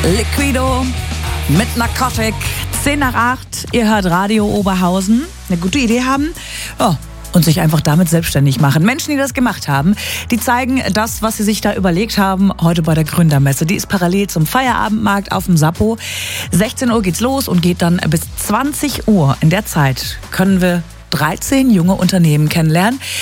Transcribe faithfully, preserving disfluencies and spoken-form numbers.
Liquido mit Narcotic. zehn nach acht, ihr hört Radio Oberhausen. Eine gute Idee haben? Ja. Und sich einfach damit selbstständig machen. Menschen, die das gemacht haben, die zeigen das, was sie sich da überlegt haben, heute bei der Gründermesse. Die ist parallel zum Feierabendmarkt auf dem Sappo. sechzehn Uhr geht's los und geht dann bis zwanzig Uhr. In der Zeit können wir dreizehn junge Unternehmen kennenlernen,